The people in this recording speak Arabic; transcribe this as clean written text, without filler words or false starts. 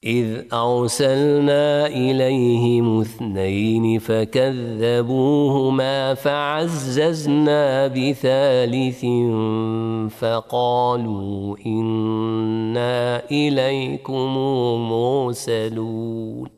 إذ أرسلنا إليهم 2 فكذبوهما فعززنا ب3 فقالوا إنا إليكم مرسلون